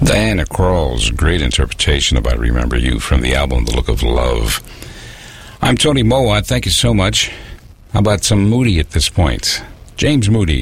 Diana Krall's great interpretation of I Remember You from the album The Look of Love. I'm Tony Mowat. Thank you so much. How about some Moody at this point? James Moody.